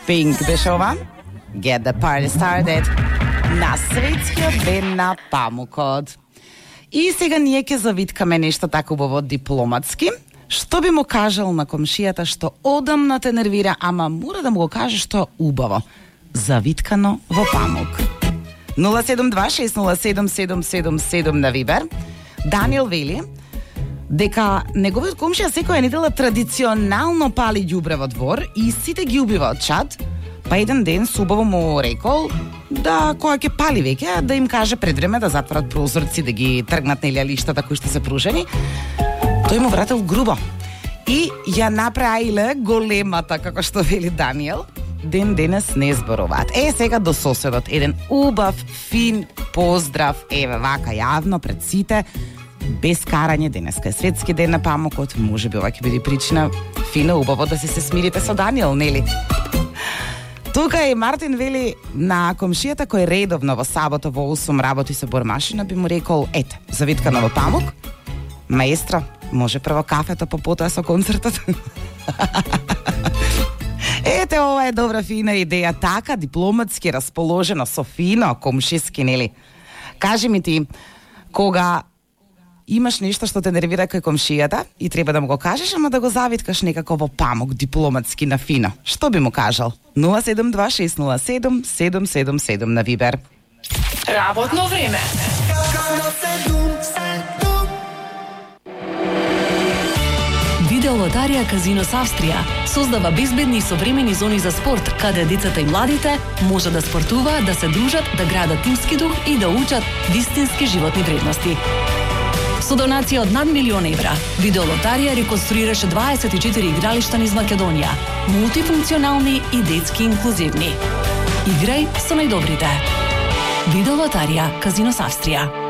Pink беше ова. Get the party started. На светскиот ден на памукот. И сега ние ќе завиткаме нешто така убаво дипломатски. Што би му кажал на комшијата што одамна те нервира, ама мора да му го каже што убаво. Завиткано во памук. 072-607-777 на Вибер. Даниел вели дека неговиот комшија секоја недела традиционално пали ѓубре во двор и сите ги убива од чад, па еден ден субаво му рекол да која ќе пали веќе, да им каже пред време да затворат прозорци, да ги тргнат нели лиштата кои што се пружени. Тој му вратил грубо и ја направиле големата, како што вели Даниел. Ден денес не зборуваат. Сега до соседот еден убав, фин поздрав, вака јавно пред сите, без карање. Денеска е светски ден на памукот, можеби ова ќе биде причина фина убаво да се смирите со Даниел, нели? Тука и Мартин вели на комшијата кој редовно во сабота во 8 работи со бормашина, би му рекол: ете, завиткано во памук, маестро, може прво кафето, потоа со концертот. Ете, ова е добра фина идеја, така дипломатски расположено, со фино, комшиски, нели? Кажи ми ти, кога имаш нешто што те нервира кај комшијата и треба да му го кажеш, ама да го завиткаш некако во памук, дипломатски, на фино, што би му кажал? 072-607-777 на Вибер. Работно време. Видеолотарија Казинос Австрија создава безбедни и современи зони за спорт, каде децата и младите може да спортуваат, да се дружат, да градат тимски дух и да учат вистински животни вредности. Со донација од над 1 милион евра, Видеолотарија реконструираше 24 игралишта низ Македонија, мултифункционални и детски инклузивни. Играј со најдобрите. Видеолотарија Казинос Австрија.